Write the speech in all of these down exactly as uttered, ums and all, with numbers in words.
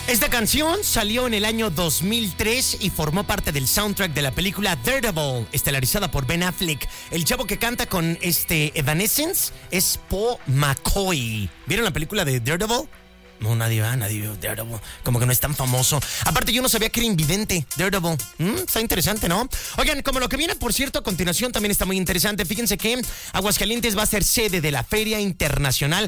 Esta canción salió en el año dos mil tres y formó parte del soundtrack de la película Daredevil, estelarizada por Ben Affleck. El chavo que canta con este Evanescence es Paul McCoy. ¿Vieron la película de Daredevil? No, nadie va, nadie vio Daredevil. Como que no es tan famoso. Aparte, yo no sabía que era invidente, Daredevil. ¿Mm? Está interesante, ¿no? Oigan, como lo que viene, por cierto, a continuación también está muy interesante. Fíjense que Aguascalientes va a ser sede de la Feria Internacional.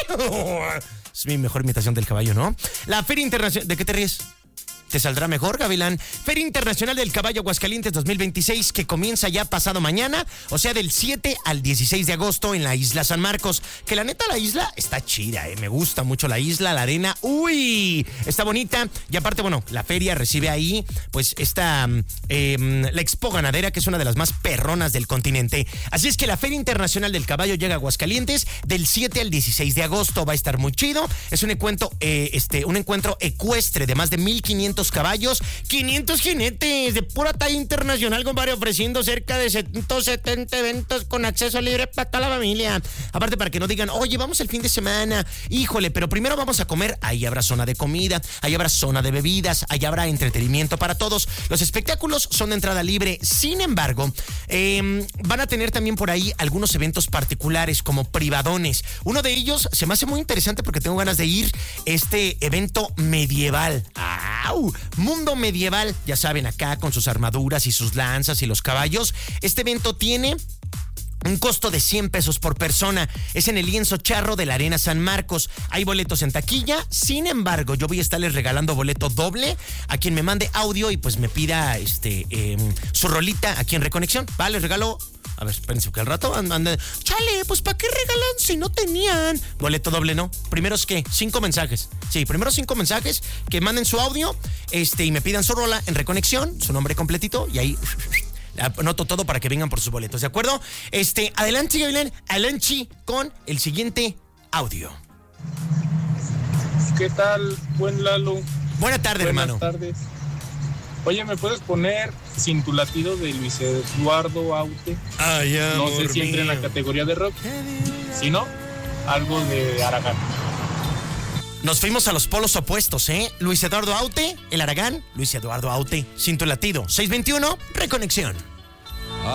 Es mi mejor imitación del caballo, ¿no? La Feria Internacional... ¿De qué te ríes? ¿Te saldrá mejor, Gavilán? Feria Internacional del Caballo Aguascalientes dos mil veintiséis, que comienza ya pasado mañana, o sea, del siete al dieciséis de agosto en la isla San Marcos. Que la neta, la isla está chida, ¿eh? Me gusta mucho la isla, la arena. ¡Uy! Está bonita. Y aparte, bueno, la feria recibe ahí, pues, esta, eh, la Expo Ganadera, que es una de las más perronas del continente. Así es que la Feria Internacional del Caballo llega a Aguascalientes del siete al dieciséis de agosto. Va a estar muy chido. Es un encuentro, eh, este, un encuentro ecuestre de más de mil quinientos caballos, quinientos jinetes de pura talla internacional, compadre, ofreciendo cerca de ciento setenta eventos con acceso libre para toda la familia. Aparte, para que no digan, oye, vamos el fin de semana, híjole, pero primero vamos a comer. Ahí habrá zona de comida, ahí habrá zona de bebidas, ahí habrá entretenimiento para todos. Los espectáculos son de entrada libre. Sin embargo, eh, van a tener también por ahí algunos eventos particulares como privadones. Uno de ellos se me hace muy interesante porque tengo ganas de ir, este evento medieval. ¡Au! Mundo medieval, ya saben, acá con sus armaduras y sus lanzas y los caballos. Este evento tiene un costo de cien pesos por persona. Es en el lienzo charro de la Arena San Marcos. Hay boletos en taquilla. Sin embargo, yo voy a estarles regalando boleto doble a quien me mande audio y pues me pida este eh, su rolita aquí en Reconexión. Vale, les regalo. A ver, espérense, que al rato andan. Chale, pues ¿para qué regalan si no tenían? Boleto doble, ¿no? Primeros, ¿qué? Cinco mensajes. Sí, primero cinco mensajes que manden su audio este, y me pidan su rola en Reconexión, su nombre completito, y ahí anoto todo para que vengan por sus boletos, ¿de acuerdo? Este, adelante, Gavilán, adelante con el siguiente audio. ¿Qué tal, buen Lalo? Buena tarde, Buenas hermano. Buenas tardes. Oye, ¿me puedes poner Sin tu latido de Luis Eduardo Aute? Ay, no sé si entra en la categoría de rock. Si no, algo de Aragán. Nos fuimos a los polos opuestos, ¿eh? Luis Eduardo Aute, el Aragán, Luis Eduardo Aute, Sin tu latido. seis veintiuno, Reconexión.